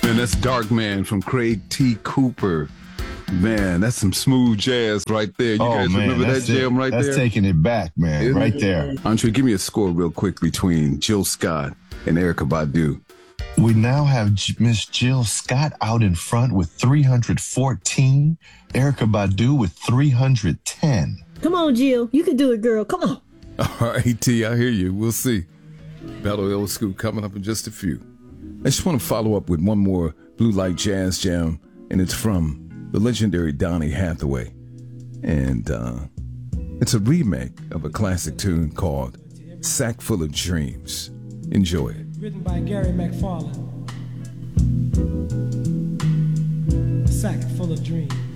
And that's Dark Man from Craig T. Cooper. Man, that's some smooth jazz right there. You guys remember that jam right there? That's taking it back, man, right there. Andre, give me a score real quick between Jill Scott and Erykah Badu. We now have Miss Jill Scott out in front with 314. Erykah Badu with 310. Come on, Jill. You can do it, girl. Come on. All right, T, I hear you. We'll see. Battle Old School coming up in just a few. I just want to follow up with one more Blue Light Jazz Jam, and it's from the legendary Donny Hathaway. And it's a remake of a classic tune called Sack Full of Dreams. Enjoy it. Written by Gary McFarlane. A Sack Full of Dreams.